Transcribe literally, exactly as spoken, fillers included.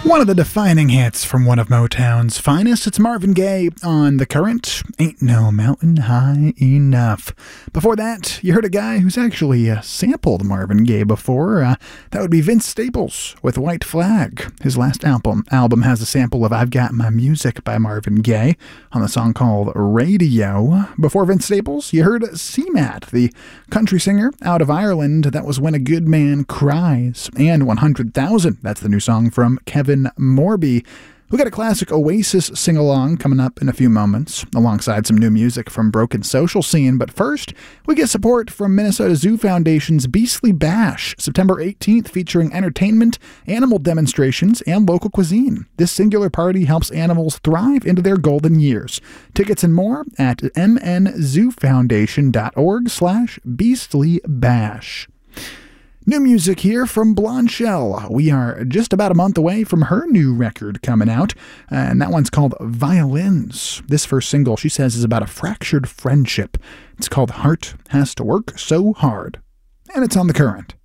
One of the defining hits from one of Motown's finest, it's Marvin Gaye on The Current, Ain't No Mountain High Enough. Before that, you heard a guy who's actually uh, sampled Marvin Gaye before. Uh, that would be Vince Staples with White Flag. His last album album has a sample of I've Got My Music by Marvin Gaye on the song called Radio. Before Vince Staples, you heard C MAT, the country singer out of Ireland. That was When a Good Man Cries. And one hundred thousand, that's the new song from Kevin Morby. We got a classic Oasis sing-along coming up in a few moments, alongside some new music from Broken Social Scene. But first, we get support from Minnesota Zoo Foundation's Beastly Bash, September eighteenth, featuring entertainment, animal demonstrations, and local cuisine. This singular party helps animals thrive into their golden years. Tickets and more at mnzoofoundation.org slash beastlybash. New music here from Blondshell. We are just about a month away from her new record coming out, and that one's called Violins. This first single, she says, is about a fractured friendship. It's called Heart Has to Work So Hard, and it's on The Current.